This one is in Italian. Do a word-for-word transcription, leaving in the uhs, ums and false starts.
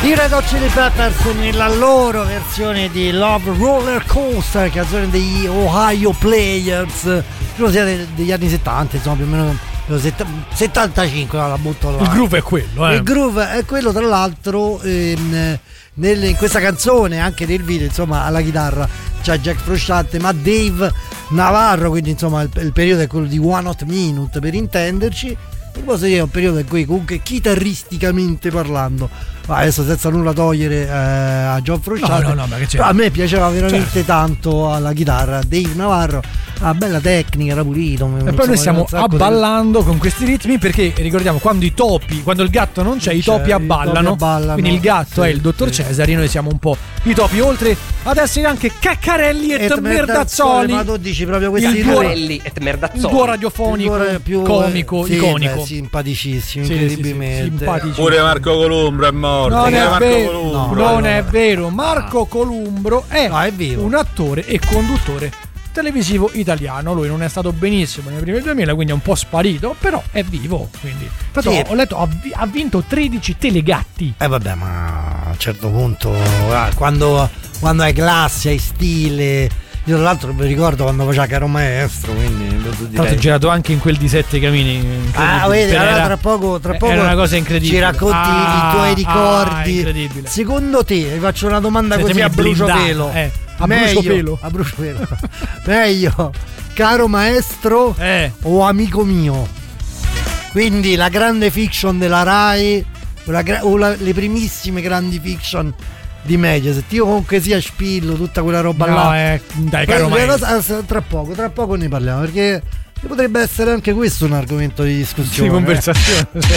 I Red Hot Chili Peppers nella loro versione di Love Roller Coaster, canzone degli Ohio Players, credo sia degli anni settanta, insomma più o meno settantacinque, no, la butto là. Il groove è quello, eh. Il groove è quello, tra l'altro ehm, nel, in questa canzone, anche nel video, insomma, alla chitarra c'è Jack Frusciante, ma Dave Navarro, quindi insomma il, il periodo è quello di One Hot Minute, per intenderci. E posso dire, è un periodo in cui comunque chitarristicamente parlando, adesso senza nulla togliere eh, a John Frusciante, no, no, no, ma che c'è? Però a me piaceva veramente certo. tanto alla chitarra Dave Navarro, ha bella tecnica, era pulito. E poi noi stiamo abballando di... con questi ritmi, perché ricordiamo, quando i topi, quando il gatto non c'è, i topi abballano, topi abballano. Quindi il gatto sì, è il dottor sì. Cesari, noi siamo un po' i topi, oltre ad essere anche Caccarelli e, e Merdazzoli. Ma tu dici proprio questi Caccarelli e Merdazzoli, il duo radiofonico, il duo più, comico, sì, iconico, beh, simpaticissimo, sì, incredibilmente. Sì, sì, pure Marco Columbro è morto. Non, è, Marco vero, Columbro, no, non no. è vero. Marco Columbro è, no, è un attore e conduttore televisivo italiano. Lui non è stato benissimo nei primi duemila, quindi è un po' sparito, però è vivo. Quindi però sì. ho letto, ha vinto tredici Telegatti. Eh vabbè, ma a un certo punto quando, quando hai classe, hai stile. Io tra l'altro mi ricordo quando faceva Caro Maestro, quindi tra l'altro ho girato anche in quel di Sette Camini. Ah, vedi, allora tra poco, tra poco era una cosa incredibile. Ci racconti ah, i tuoi ricordi. Ah, incredibile. Secondo te, vi faccio una domanda Sette così a bruciopelo. Eh, a meglio, bruciopelo. A bruciopelo. Meglio Caro Maestro eh. o Amico Mio? Quindi la grande fiction della Rai o, la, o la, le primissime grandi fiction di Mediaset. Io comunque sia spillo tutta quella roba no, là. Eh, dai, Caro Maestro. Tra poco, tra poco ne parliamo, perché potrebbe essere anche questo un argomento di discussione. Di conversazione.